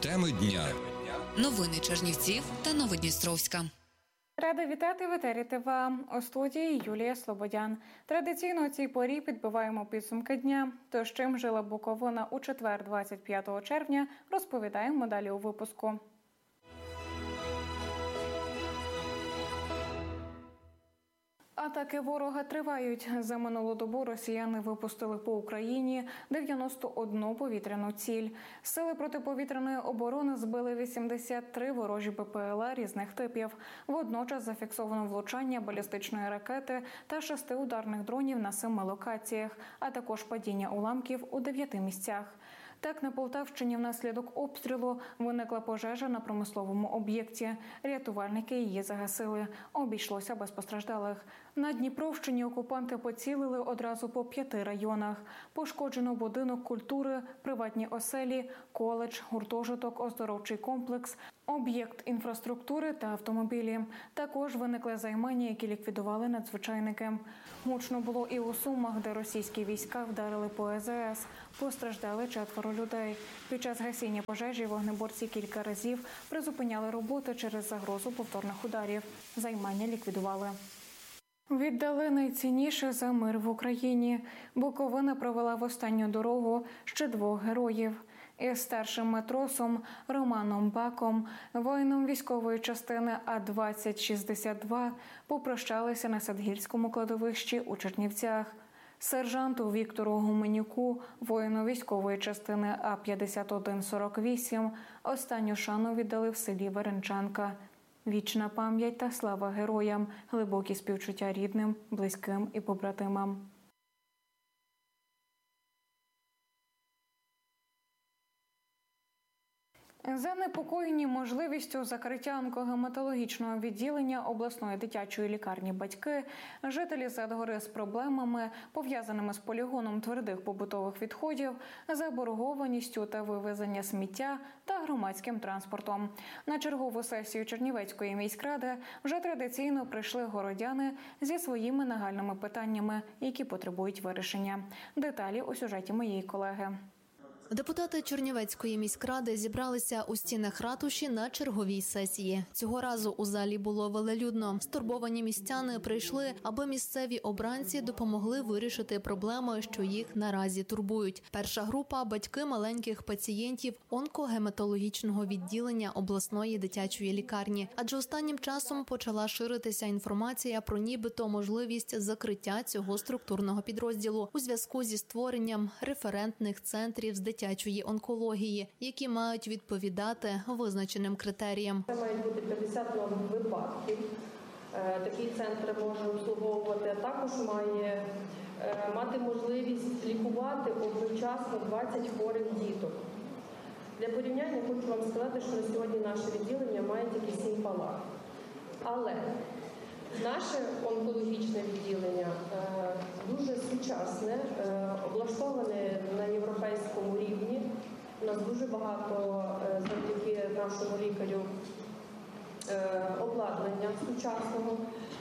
Теми дня. Новини Чернівців та Новодністровська. Рада вітати в етері ТВА. У студії Юлія Слободян. Традиційно у цій порі підбиваємо підсумки дня. Тож чим жила Буковина у четвер 25 червня, розповідаємо далі у випуску. Атаки ворога тривають. За минулу добу росіяни випустили по Україні 91 повітряну ціль. Сили протиповітряної оборони збили 83 ворожі БПЛА різних типів. Водночас зафіксовано влучання балістичної ракети та 6 ударних дронів на 7 локаціях, а також падіння уламків у 9 місцях. Так, на Полтавщині внаслідок обстрілу виникла пожежа на промисловому об'єкті. Рятувальники її загасили. Обійшлося без постраждалих. На Дніпровщині окупанти поцілили одразу по 5 районах. Пошкоджено будинок культури, приватні оселі, коледж, гуртожиток, оздоровчий комплекс, об'єкт інфраструктури та автомобілі. Також виникли займання, які ліквідували надзвичайники. Гучно було і у Сумах, де російські війська вдарили по АЗС. Постраждали 4 людей. Під час гасіння пожежі вогнеборці кілька разів призупиняли роботи через загрозу повторних ударів. Займання ліквідували. Віддали найцінніше за мир в Україні. Буковина провела в останню дорогу ще 2 героїв. Із старшим матросом Романом Баком, воїном військової частини А-2062, попрощалися на Садгірському кладовищі у Чернівцях. Сержанту Віктору Гуменюку, воїну військової частини А-5148, останню шану віддали в селі Веренчанка. Вічна пам'ять та слава героям, глибокі співчуття рідним, близьким і побратимам. Занепокоєні можливістю закриття онкогематологічного відділення обласної дитячої лікарні батьки, жителі Задгори з проблемами, пов'язаними з полігоном твердих побутових відходів, заборгованістю та вивезення сміття та громадським транспортом. На чергову сесію Чернівецької міськради вже традиційно прийшли городяни зі своїми нагальними питаннями, які потребують вирішення. Деталі у сюжеті моєї колеги. Депутати Чернівецької міськради зібралися у стінах ратуші на черговій сесії. Цього разу у залі було велелюдно. Стурбовані містяни прийшли, аби місцеві обранці допомогли вирішити проблеми, що їх наразі турбують. Перша група – батьки маленьких пацієнтів онкогематологічного відділення обласної дитячої лікарні. Адже останнім часом почала ширитися інформація про нібито можливість закриття цього структурного підрозділу у зв'язку зі створенням референтних центрів з дитячої онкології, які мають відповідати визначеним критеріям. Це мають бути 50 нових випадків. Такий центр може обслуговувати, а також має мати можливість лікувати одночасно 20 хворих діток. Для порівняння хочу вам сказати, що на сьогодні наше відділення має тільки 7 палат. Але наше онкологічне відділення дуже сучасне, облаштоване на європейському рівні. У нас дуже багато, завдяки нашому лікарю, обладнання сучасного.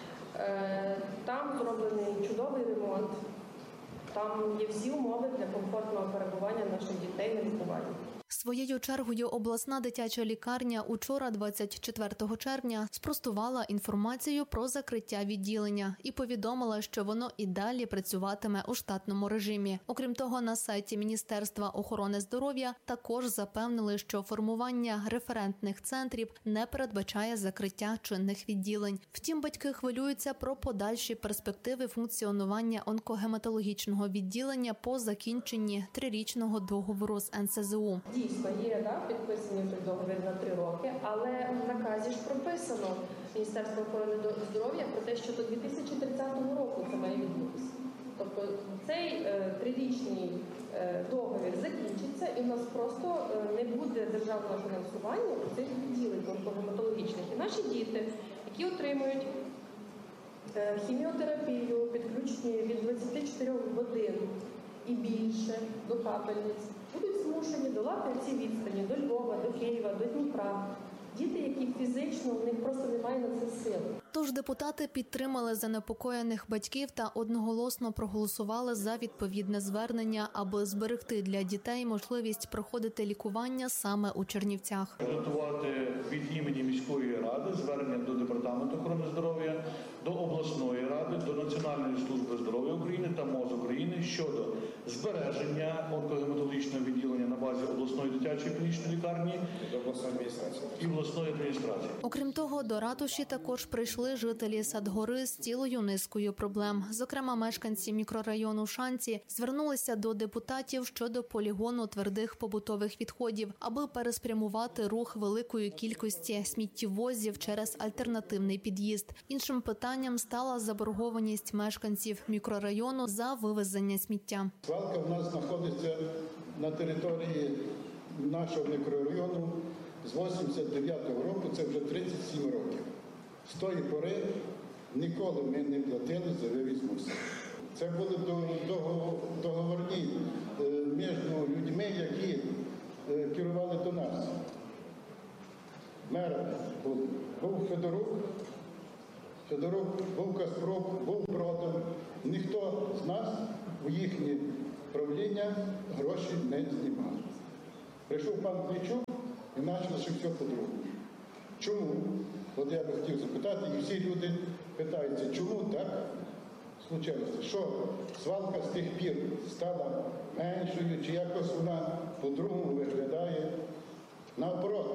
Там зроблений чудовий ремонт. Там є всі умови для комфортного перебування наших дітей на лікуванні. Своєю чергою обласна дитяча лікарня учора, 24 червня, спростувала інформацію про закриття відділення і повідомила, що воно і далі працюватиме у штатному режимі. Окрім того, на сайті Міністерства охорони здоров'я також запевнили, що формування референтних центрів не передбачає закриття чинних відділень. Втім, батьки хвилюються про подальші перспективи функціонування онкогематологічного відділення по закінченні 3-річного договору з НСЗУ. Дійсно, є підписаний договір на 3 роки, але в наказі ж прописано Міністерство охорони здоров'я про те, що до 2030 року це має відбутися. Тобто цей 3-річний договір закінчиться і в нас просто не буде державного фінансування цих відділень онкогематологічних. І наші діти, які отримують хіміотерапію, підключені від 24 годин і більше до капельниць, будуть змушені долати ці відстані до Львова, до Києва, до Дніпра. Діти, які фізично, у них просто немає на це сил. Тож депутати підтримали занепокоєних батьків та одноголосно проголосували за відповідне звернення, аби зберегти для дітей можливість проходити лікування саме у Чернівцях. Готувати від імені міської ради звернення до Департаменту охорони здоров'я, до обласної ради, до Національної служби здоров'я України та МОЗ України щодо збереження онкогематологічного відділення на базі обласної дитячої клінічної лікарні і обласної адміністрації. Окрім того, до ратуші також прийшли жителі Садгори з цілою низкою проблем. Зокрема, мешканці мікрорайону Шанці звернулися до депутатів щодо полігону твердих побутових відходів, аби переспрямувати рух великої кількості сміттєвозів через альтернативний під'їзд. Іншим питанням стала заборгованість мешканців мікрорайону за вивезення сміття. Свалка в нас знаходиться на території нашого мікрорайону з 89-го року, це вже 37 років. З тої пори ніколи ми не платили за вивіз мусора. Це були договорні між людьми, які керували до нас. Мер був Федорук, був Каспрук, був Бродом. Ніхто з нас у їхнє правління гроші не знімав. Прийшов пан Клічук і почалося все по-другому. Чому? От я би хотів запитати, і всі люди питаються, чому так случилося? Що свалка з тих пір стала меншою, чи якось вона по-другому виглядає? Наоборот,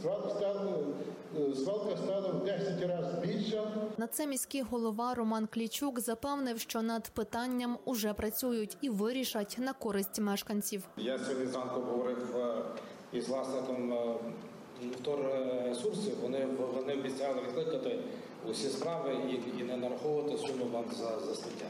свалка стала в 10 разів більша. На це міський голова Роман Клічук запевнив, що над питанням уже працюють і вирішать на користь мешканців. Я сьогодні зранку говорив із власником вторресурсів. Вони обіцяли відкликати усі справи і не нараховувати суму вам за сміття.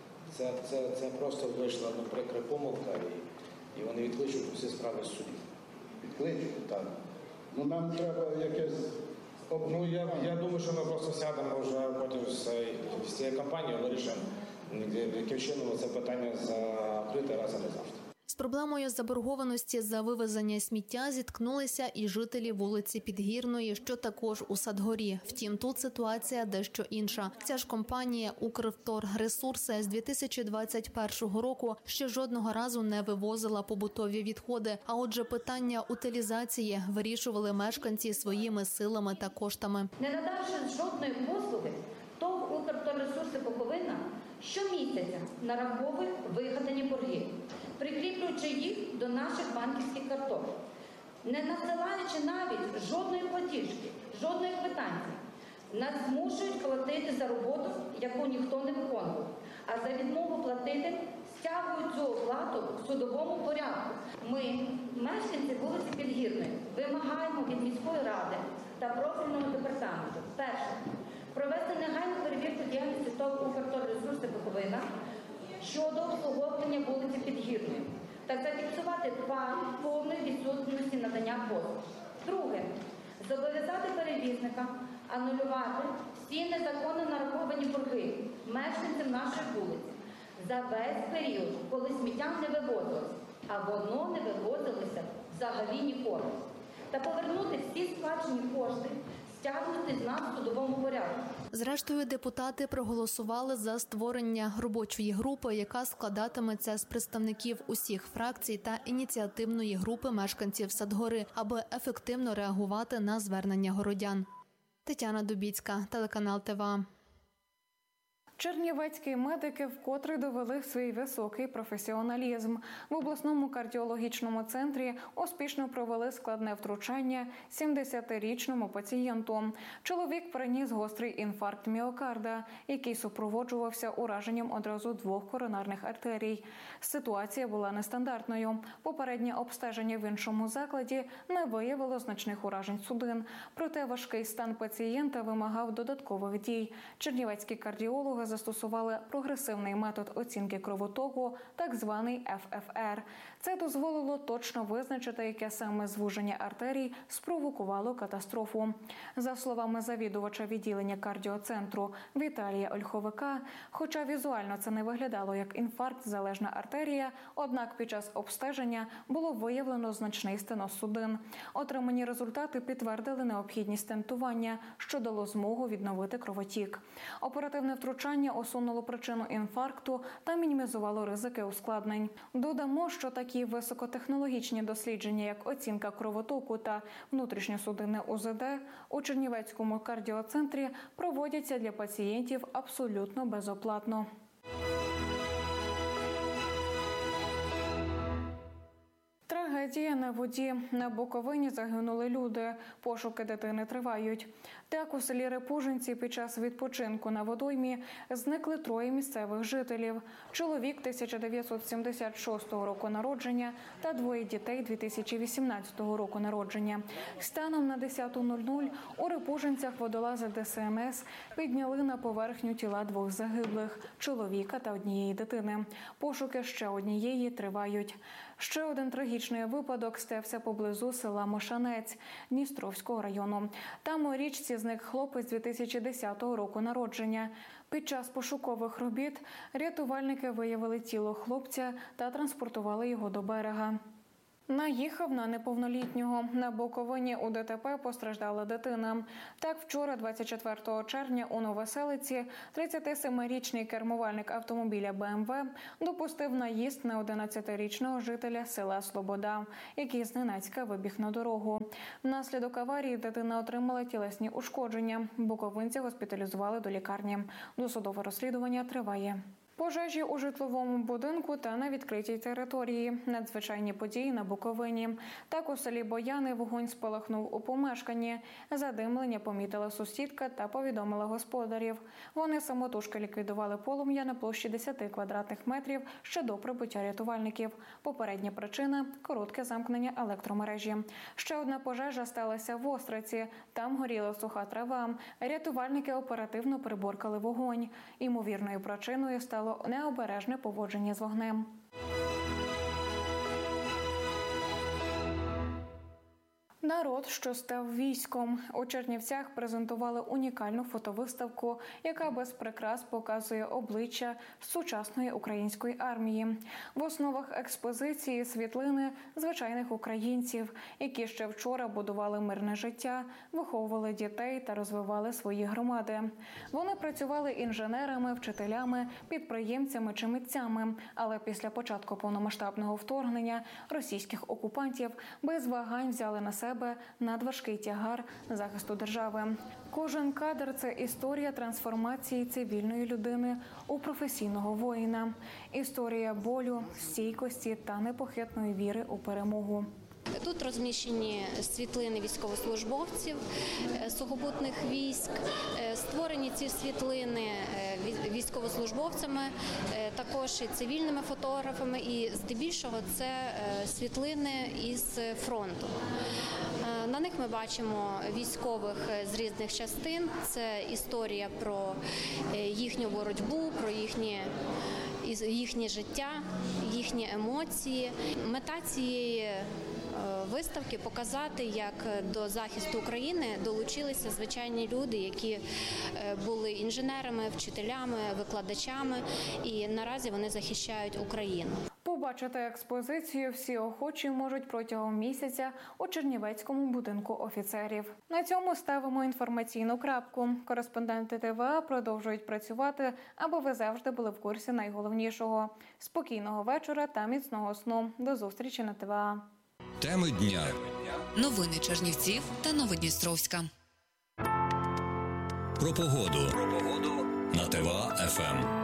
Це просто вийшла прикра помилка, і вони відкличуть усі справи з судів. Відкличуть? Так. Ну нам треба якесь... Ну, я думаю, що ми просто сядемо вже потім з цією кампанією, вирішимо, яким чином це питання закрити раз і назавжди. З проблемою заборгованості за вивезення сміття зіткнулися і жителі вулиці Підгірної, що також у Садгорі. Втім, тут ситуація дещо інша. Ця ж компанія «Укрвторресурси» з 2021 року ще жодного разу не вивозила побутові відходи. А отже, питання утилізації вирішували мешканці своїми силами та коштами. Не надавши жодної послуги, ТОВ «Укрвторресурси» Буковина щомісяця нараховує вигадані борги, прикріплюючи їх до наших банківських карток, не надсилаючи навіть жодної платіжки, жодної квитанції. Нас змушують платити за роботу, яку ніхто не виконував, а за відмову платити стягують цю оплату в судовому порядку. Ми, мешканці вулиці Підгірної, вимагаємо від міської ради та профільного департаменту. Перше. Провести негайну перевірку діяльності ТОВ «Укрвторресурси» Буковина щодо обслуговування вулиці Підгірної та зафіксувати факт повної відсутності надання послуг. Друге. Зобов'язати перевізника анулювати всі незаконно нараховані борги мешканцям нашої вулиці за весь період, коли сміття не вивозилось, а воно не вивозилося взагалі ніколи. Та повернути всі сплачені кошти, стягнути з нас в судовому порядку. Зрештою, депутати проголосували за створення робочої групи, яка складатиметься з представників усіх фракцій та ініціативної групи мешканців Садгори, аби ефективно реагувати на звернення городян. Тетяна Дубіцька, телеканал ТВА. Чернівецькі медики вкотре довели свій високий професіоналізм. В обласному кардіологічному центрі успішно провели складне втручання 70-річному пацієнту. Чоловік переніс гострий інфаркт міокарда, який супроводжувався ураженням одразу 2 коронарних артерій. Ситуація була нестандартною. Попереднє обстеження в іншому закладі не виявило значних уражень судин. Проте важкий стан пацієнта вимагав додаткових дій. Чернівецькі кардіологи військові застосували прогресивний метод оцінки кровотоку, так званий ФФР. Це дозволило точно визначити, яке саме звуження артерій спровокувало катастрофу. За словами завідувача відділення кардіоцентру Віталія Ольховика, хоча візуально це не виглядало як інфаркт залежна артерія, однак під час обстеження було виявлено значний стеноз судин. Отримані результати підтвердили необхідність стентування, що дало змогу відновити кровотік. Оперативне втручання усунуло причину інфаркту та мінімізувало ризики ускладнень. Додамо, що такі високотехнологічні дослідження, як оцінка кровотоку та внутрішньосудинне УЗД, у Чернівецькому кардіоцентрі проводяться для пацієнтів абсолютно безоплатно. Трагедія на воді. На Буковині загинули люди. Пошуки дитини тривають. Так, у селі Репужинці під час відпочинку на водоймі зникли 3 місцевих жителів. Чоловік 1976 року народження та 2 дітей 2018 року народження. Станом на 10:00 у Репужинцях водолази ДСНС підняли на поверхню тіла 2 загиблих – чоловіка та 1 дитини. Пошуки ще 1 тривають. Ще один трагічний випадок стався поблизу села Мошанець Дністровського району. Там у річці зник хлопець 2010 року народження. Під час пошукових робіт рятувальники виявили тіло хлопця та транспортували його до берега. Наїхав на неповнолітнього. На Буковині у ДТП постраждала дитина. Так, вчора, 24 червня, у Новоселиці 37-річний кермувальник автомобіля БМВ допустив наїзд на 11-річного жителя села Слобода, який зненацька вибіг на дорогу. Внаслідок аварії дитина отримала тілесні ушкодження. Буковинця госпіталізували до лікарні. Досудове розслідування триває. Пожежі у житловому будинку та на відкритій території. Надзвичайні події на Буковині. Так, у селі Бояни вогонь спалахнув у помешканні. Задимлення помітила сусідка та повідомила господарів. Вони самотужки ліквідували полум'я на площі 10 квадратних метрів ще до прибуття рятувальників. Попередня причина – коротке замкнення електромережі. Ще одна пожежа сталася в Остриці. Там горіла суха трава. Рятувальники оперативно приборкали вогонь. Імовірною причиною стало необережне поводження з вогнем. Народ, що став військом. У Чернівцях презентували унікальну фотовиставку, яка без прикрас показує обличчя сучасної української армії. В основах експозиції світлини звичайних українців, які ще вчора будували мирне життя, виховували дітей та розвивали свої громади. Вони працювали інженерами, вчителями, підприємцями чи митцями, але після початку повномасштабного вторгнення російських окупантів без вагань взяли на себе надважкий тягар захисту держави. Кожен кадр – це історія трансформації цивільної людини у професійного воїна. Історія болю, стійкості та непохитної віри у перемогу. Тут розміщені світлини військовослужбовців сухопутних військ. Створені ці світлини військовослужбовцями, також і цивільними фотографами, і здебільшого це світлини із фронту. На них ми бачимо військових з різних частин. Це історія про їхню боротьбу, про їхнє життя, їхні емоції. Мета цієї виставки – показати, як до захисту України долучилися звичайні люди, які були інженерами, вчителями, викладачами, і наразі вони захищають Україну. Побачити експозицію всі охочі можуть протягом місяця у Чернівецькому будинку офіцерів. На цьому ставимо інформаційну крапку. Кореспонденти ТВА продовжують працювати, аби ви завжди були в курсі найголовнішого. Спокійного вечора та міцного сну. До зустрічі на ТВА. Теми дня. Новини Чернівців та Новодністровська. Про погоду. На ТВА-ФМ.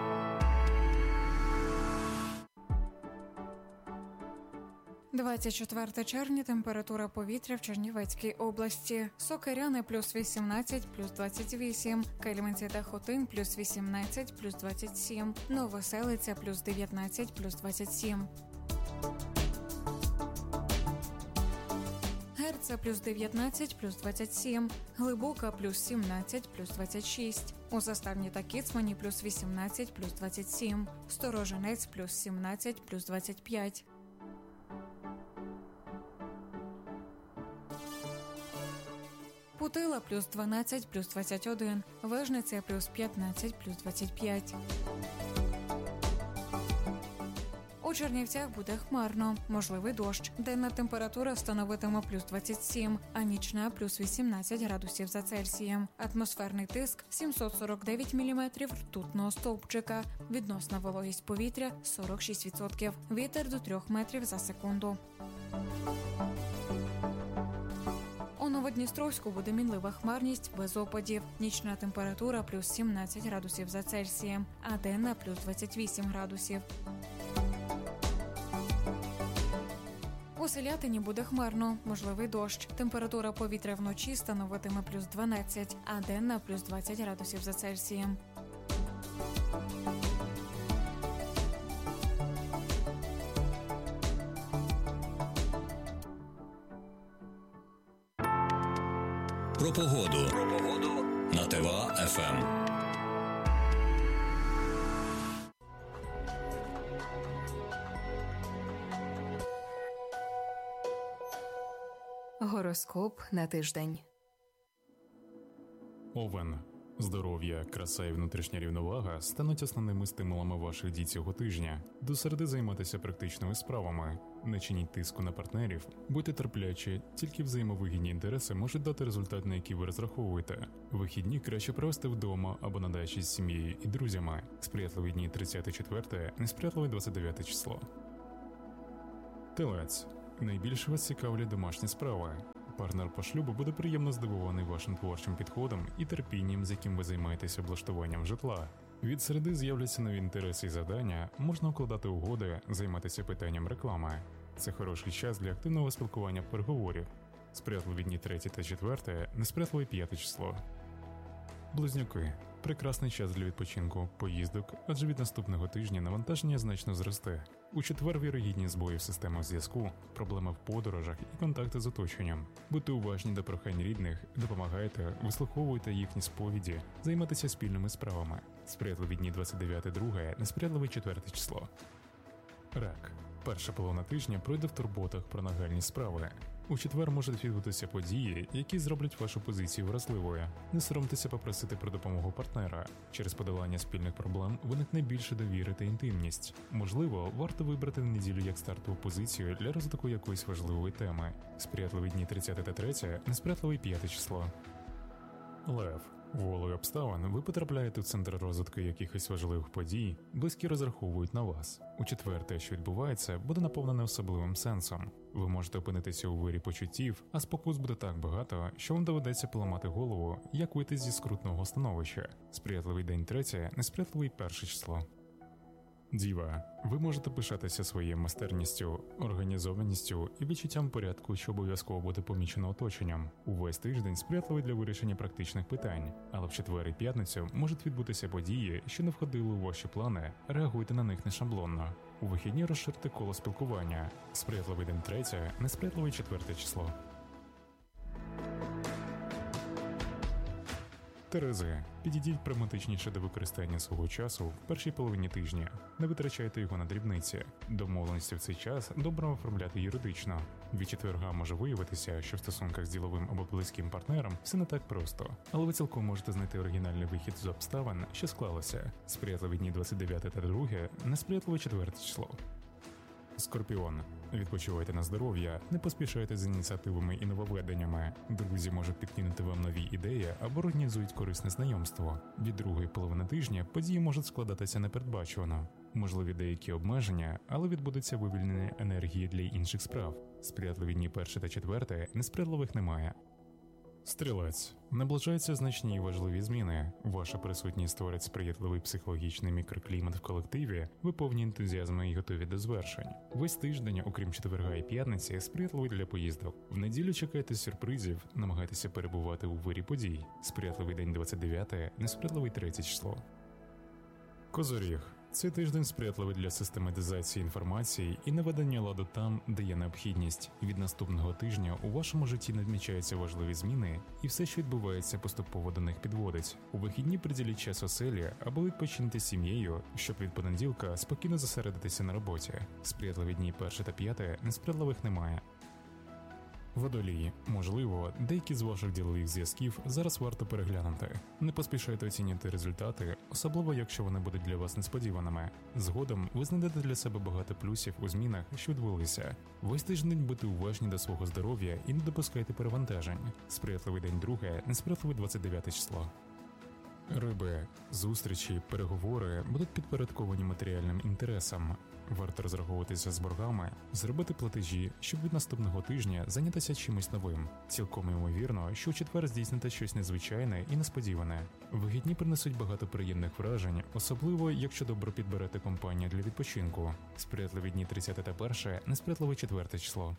24 червня. Температура повітря в Чернівецькій області. Сокиряни – плюс 18, плюс 28. Кельменці та Хотин – плюс 18, плюс 27. Новоселиця – плюс 19, плюс 27. Серце плюс 19, плюс 27. Глибока плюс 17, плюс 26. У Заставні та Кіцмані плюс 18, плюс 27. Сторожинець плюс 17, плюс 25. Путила плюс 12, плюс 21. Вижниця плюс 15, плюс 25. У Чернівцях буде хмарно, можливий дощ. Денна температура становитиме плюс 27, а нічна плюс 18 градусів за Цельсієм. Атмосферний тиск 749 міліметрів ртутного стовпчика. Відносна вологість повітря 46%. Вітер до 3 метрів за секунду. У Новодністровську буде мінлива хмарність без опадів. Нічна температура плюс 17 градусів за Цельсієм, а денна плюс 28 градусів. У Селятині буде хмарно, можливий дощ. Температура повітря вночі становитиме плюс 12, а денна плюс 20 градусів за Цельсієм. Про погоду на ТВА ФМ. Гороскоп на тиждень. Овен. Здоров'я, краса і внутрішня рівновага стануть основними стимулами ваших дій цього тижня. До середи займатися практичними справами. Не чиніть тиску на партнерів, будьте терплячі, тільки взаємовигідні інтереси можуть дати результат, на який ви розраховуєте. Вихідні краще провести вдома або на дачі з сім'єю і друзями. Сприятливі дні 34, несприятливе 29 число. Телець. Найбільше вас цікавлять домашні справи. Партнер по шлюбу буде приємно здивований вашим творчим підходом і терпінням, з яким ви займаєтесь облаштуванням житла. Від середи з'являться нові інтереси і завдання, можна укладати угоди, займатися питанням реклами. Це хороший час для активного спілкування переговорів. Сприятливі дні 3 та 4, несприятливе 5 число. Близнюки. Прекрасний час для відпочинку, поїздок, адже від наступного тижня навантаження значно зросте. У четвер вірогідні збої в системах зв'язку, проблеми в подорожах і контакти з оточенням. Будьте уважні до прохань рідних, допомагайте, вислуховуйте їхні сповіді, займайтеся спільними справами. Сприятливі дні 29-2, несприятливе 4 число. Рак. Перша половина тижня пройде в турботах про нагальні справи. У четвер можуть відбутися події, які зроблять вашу позицію вразливою. Не соромтеся попросити про допомогу партнера. Через подолання спільних проблем виникне більше довіри та інтимність. Можливо, варто вибрати неділю як стартову позицію для розвитку якоїсь важливої теми. Сприятливі дні 30 та 3, несприятливе 5 число. Лев. Волею обставин ви потрапляєте в центр розвитку якихось важливих подій, близькі розраховують на вас. У четвер те, що відбувається, буде наповнене особливим сенсом. Ви можете опинитися у вирі почуттів, а спокус буде так багато, що вам доведеться поламати голову, як вийти зі скрутного становища. Сприятливий день 3, несприятливий 1 число. Діва. Ви можете пишатися своєю майстерністю, організованістю і відчуттям порядку, що обов'язково буде помічено оточенням. Увесь тиждень сприятливий для вирішення практичних питань, але в четвер і п'ятницю можуть відбутися події, що не входили у ваші плани, реагуйте на них не шаблонно. У вихідні розширте коло спілкування. Сприятливий день 3, несприятливий 4 число. Терези. Підійдіть прагматичніше до використання свого часу в першій половині тижня. Не витрачайте його на дрібниці. Домовленості в цей час добре оформляти юридично. Від четверга може виявитися, що в стосунках з діловим або близьким партнером все не так просто. Але ви цілком можете знайти оригінальний вихід з обставин, що склалося. Сприятливі дні 29 та 2, несприятливе 4 число. Скорпіон. Відпочивайте на здоров'я, не поспішайте з ініціативами і нововведеннями. Друзі можуть підкинути вам нові ідеї або організують корисне знайомство. Від другої половини тижня події можуть складатися непередбачувано. Можливі деякі обмеження, але відбудеться вивільнення енергії для інших справ. Сприятливі дні 1 та 4, несприятливих немає. Стрілець. Наближаються значні і важливі зміни. Ваша присутність створить сприятливий психологічний мікроклімат в колективі, ви повні ентузіазму і готові до звершень. Весь тиждень, окрім четверга і п'ятниці, сприятливий для поїздок. В неділю чекайте сюрпризів, намагайтеся перебувати у вирі подій. Сприятливий день 29, несприятливий 3 число. Козоріг. Цей тиждень сприятливий для систематизації інформації і наведення ладу там, де є необхідність. Від наступного тижня у вашому житті надмічаються важливі зміни, і все, що відбувається, поступово до них підводить. У вихідні приділіть час оселі або відпочиньте з сім'єю, щоб від понеділка спокійно зосередитися на роботі. Сприятливі дні 1 та 5 несприятливих немає. Водолії. Можливо, деякі з ваших ділових зв'язків зараз варто переглянути. Не поспішайте оцінювати результати, особливо якщо вони будуть для вас несподіваними. Згодом ви знайдете для себе багато плюсів у змінах, що відбулися. Весь тиждень будьте уважні до свого здоров'я і не допускайте перевантажень. Сприятливий день 2, несприятливий 29 число. Риби. Зустрічі, переговори будуть підпорядковані матеріальним інтересам. Варто розраховуватися з боргами, зробити платежі, щоб від наступного тижня зайнятися чимось новим. Цілком ймовірно, що у четвер здійсните щось незвичайне і несподіване. Вихідні принесуть багато приємних вражень, особливо, якщо добре підберете компанію для відпочинку. Сприятливі дні 30 та 1, несприятливе 4 число.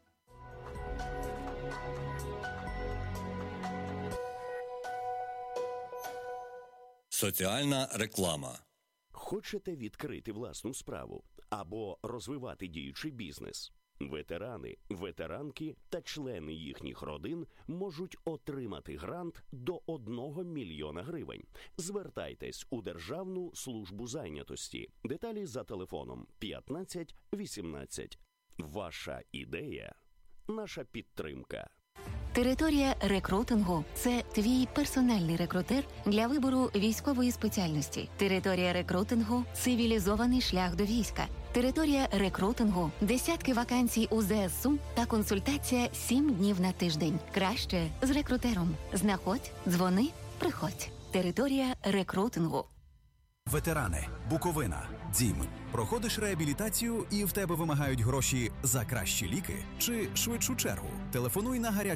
Соціальна реклама. Хочете відкрити власну справу або розвивати діючий бізнес? Ветерани, ветеранки та члени їхніх родин можуть отримати грант до 1 мільйона гривень. Звертайтесь у Державну службу зайнятості. Деталі за телефоном 15 18. Ваша ідея – наша підтримка. Територія рекрутингу – це твій персональний рекрутер для вибору військової спеціальності. Територія рекрутингу – цивілізований шлях до війська. Територія рекрутингу – десятки вакансій у ЗСУ та консультація 7 днів на тиждень. Краще з рекрутером. Знаходь, дзвони, приходь. Територія рекрутингу. Ветерани, Буковина, Дім. Проходиш реабілітацію і в тебе вимагають гроші за кращі ліки чи швидшу чергу? Телефонуй на гарячу